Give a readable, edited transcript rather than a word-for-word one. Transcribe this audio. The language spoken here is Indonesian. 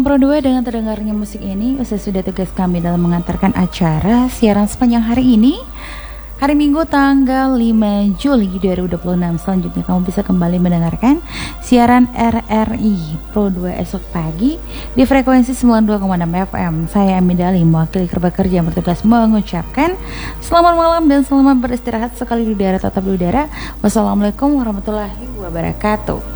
Pro 2 dengan terdengarnya musik ini, usai sudah tugas kami dalam mengantarkan acara siaran sepanjang hari ini. Hari Minggu tanggal 5 Juli 2026. Selanjutnya kamu bisa kembali mendengarkan siaran RRI Pro 2 esok pagi di frekuensi 92,6 FM. Saya Amidali, mewakili kerabat kerja yang bertugas mengucapkan selamat malam dan selamat beristirahat sekali di udara, tetap di udara. Wassalamualaikum warahmatullahi wabarakatuh.